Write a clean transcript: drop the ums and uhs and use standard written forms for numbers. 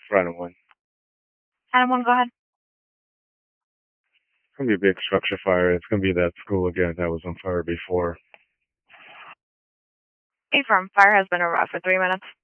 Random one. Adam, one, go ahead. It's gonna be a big structure fire. It's gonna be that school again that was on fire before. Affirm, fire has been around for 3 minutes.